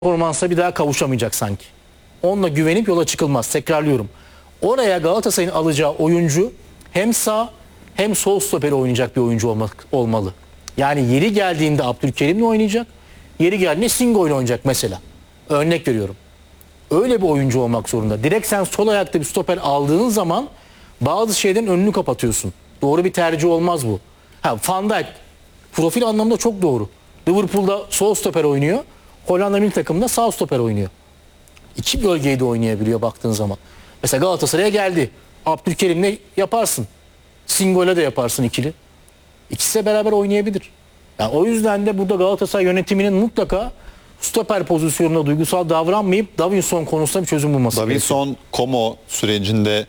performansa bir daha kavuşamayacak sanki. Onunla güvenip yola çıkılmaz. Tekrarlıyorum. Oraya Galatasaray'ın alacağı oyuncu hem sağ hem sol stoperi oynayacak bir oyuncu olmalı. Yani yeri geldiğinde Abdülkerim'le oynayacak. Yeri geldiğinde Singo'yla oynayacak mesela. Örnek veriyorum. Öyle bir oyuncu olmak zorunda. Direkt sen sol ayakta bir stoper aldığın zaman bazı şeylerin önünü kapatıyorsun. Doğru bir tercih olmaz bu. Van Dijk profil anlamda çok doğru. Liverpool'da sol stoper oynuyor. Hollanda milli takımında sağ stoper oynuyor. İki bölgeyi de oynayabiliyor baktığın zaman. Mesela Galatasaray'a geldi. Abdülkerim'le yaparsın. Singo'yla da yaparsın ikili. İkisi de beraber oynayabilir. Yani o yüzden de burada Galatasaray yönetiminin mutlaka stoper pozisyonunda duygusal davranmayıp Davinson konusunda bir çözüm bulması gerekiyor. Davinson, Como sürecinde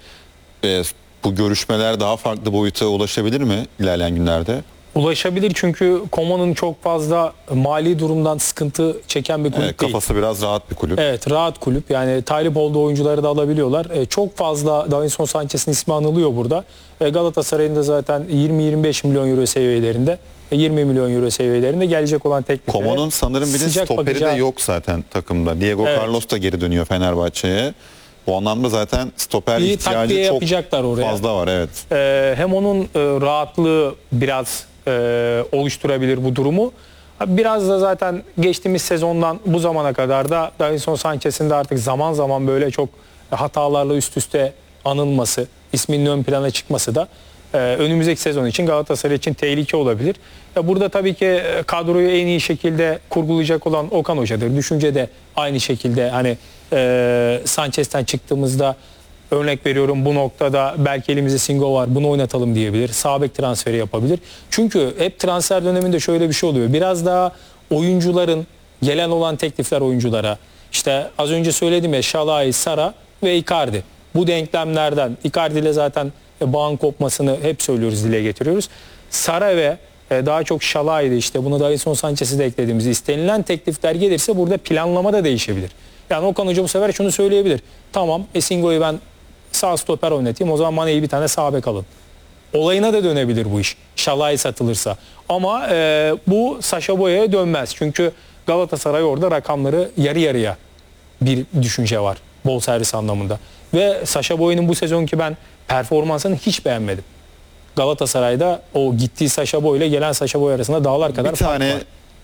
bu görüşmeler daha farklı boyuta ulaşabilir mi ilerleyen günlerde? Ulaşabilir çünkü Coman'ın çok fazla mali durumdan sıkıntı çeken bir kulüp değil. Kafası biraz rahat bir kulüp. Evet, rahat kulüp. Yani talip olduğu oyuncuları da alabiliyorlar. Çok fazla Davinson Sanchez'in ismi anılıyor burada. Galatasaray'ın da zaten 20-25 milyon euro seviyelerinde, 20 milyon euro seviyelerinde gelecek olan tekliflere Coman'ın sanırım bir de stoperi de yok zaten takımda. Diego Carlos da geri dönüyor Fenerbahçe'ye. Bu anlamda zaten stoper ihtiyacı çok fazla var. Evet. Hem onun rahatlığı biraz oluşturabilir bu durumu. Biraz da zaten geçtiğimiz sezondan bu zamana kadar da Davinson Sanchez'in de artık zaman zaman böyle çok hatalarla üst üste anılması, isminin ön plana çıkması da önümüzdeki sezon için Galatasaray için tehlike olabilir. Burada tabii ki kadroyu en iyi şekilde kurgulayacak olan Okan Hoca'dır. Düşünce de aynı şekilde hani Sanchez'ten çıktığımızda örnek veriyorum bu noktada belki elimizde Singo var bunu oynatalım diyebilir. Sağ bek transferi yapabilir. Çünkü hep transfer döneminde şöyle bir şey oluyor. Biraz daha oyuncuların gelen olan teklifler oyunculara işte az önce söyledim ya Şalai, Sara ve Icardi. Bu denklemlerden Icardi ile zaten bağın kopmasını hep söylüyoruz, dile getiriyoruz. Sara ve daha çok Şalai'de işte buna Davinson Sanchez'i de eklediğimiz istenilen teklifler gelirse burada planlama da değişebilir. Yani Okan Hoca bu sefer şunu söyleyebilir. Tamam Singo'yu ben sağ stoper oynatayım. O zaman Mane'yi bir tane sağ bek alın. Olayına da dönebilir bu iş. Şalai satılırsa. Ama bu Sacha Boey'e dönmez. Çünkü Galatasaray orada rakamları yarı yarıya bir düşünce var. Bonservis anlamında. Ve Sacha Boey'nin bu sezonki ben performansını hiç beğenmedim. Galatasaray'da o gittiği Sacha Boey ile gelen Sacha Boey arasında dağlar kadar fark var.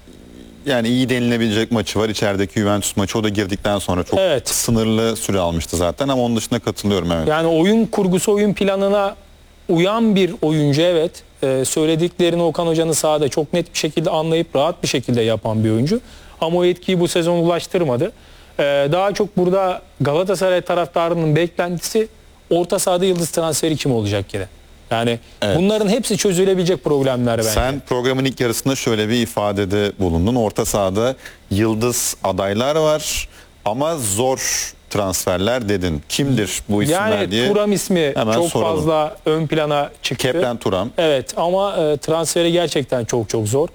Yani iyi denilebilecek maçı var. İçerideki Juventus maçı. O da girdikten sonra çok sınırlı süre almıştı zaten ama onun dışında katılıyorum. Evet. Yani oyun kurgusu, oyun planına uyan bir oyuncu evet. Söylediklerini Okan Hoca'nın sahada çok net bir şekilde anlayıp rahat bir şekilde yapan bir oyuncu. Ama o etkiyi bu sezon ulaştırmadı. Daha çok burada Galatasaray taraftarının beklentisi orta sahada yıldız transferi kim olacak yine? Yani bunların hepsi çözülebilecek problemler bence. Sen programın ilk yarısında şöyle bir ifadede bulundun. Orta sahada yıldız adaylar var ama zor transferler dedin. Kimdir bu isimler diye? Yani Thuram ismi çok soralım. fazla ön plana çıktı. Keplen Thuram. Evet ama transferi gerçekten çok zor.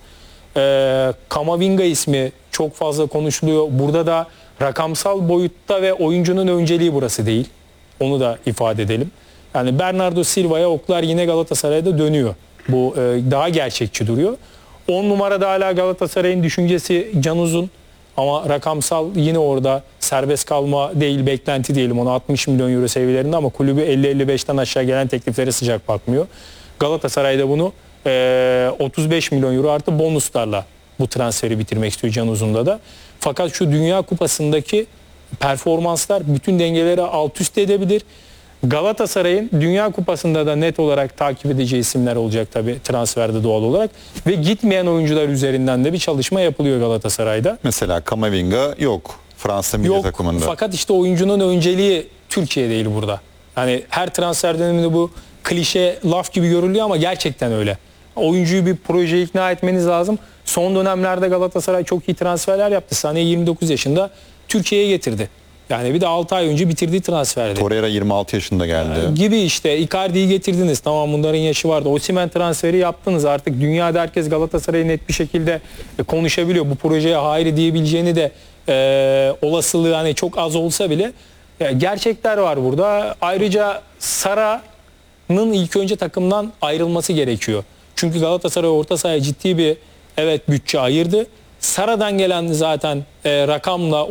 Kamavinga ismi çok fazla konuşuluyor. Burada da rakamsal boyutta ve oyuncunun önceliği burası değil. Onu da ifade edelim. Yani Bernardo Silva'ya oklar yine Galatasaray'da dönüyor. Bu daha gerçekçi duruyor. 10 numarada hala Galatasaray'ın düşüncesi Can Uzun. Ama rakamsal yine orada serbest kalma değil, beklenti diyelim ona 60 milyon euro seviyelerinde ama kulübü 50-55'ten aşağı gelen tekliflere sıcak bakmıyor. Galatasaray'da bunu 35 milyon euro artı bonuslarla bu transferi bitirmek istiyor Can Uzun'da da. Fakat şu Dünya Kupası'ndaki performanslar bütün dengeleri alt üst edebilir. Galatasaray'ın Dünya Kupası'nda da net olarak takip edeceği isimler olacak tabii transferde doğal olarak. Ve gitmeyen oyuncular üzerinden de bir çalışma yapılıyor Galatasaray'da. Mesela Kamavinga yok Fransa milli takımında. Fakat işte oyuncunun önceliği Türkiye değil burada. Yani her transfer döneminde bu klişe laf gibi görülüyor ama gerçekten öyle. Oyuncuyu bir projeye ikna etmeniz lazım. Son dönemlerde Galatasaray çok iyi transferler yaptı. Sané 29 yaşında Türkiye'ye getirdi. Yani bir de 6 ay önce bitirdiği transferdi. Torreira 26 yaşında geldi. Gibi işte Icardi'yi getirdiniz. Tamam bunların yaşı vardı. Osimhen transferi yaptınız. Artık dünyada herkes Galatasaray'ı net bir şekilde konuşabiliyor. Bu projeye hayır diyebileceğini de olasılığı hani çok az olsa bile gerçekler var burada. Ayrıca Sara'nın ilk önce takımdan ayrılması gerekiyor. Çünkü Galatasaray orta sahaya ciddi bir bütçe ayırdı. Sara'dan gelen zaten rakamla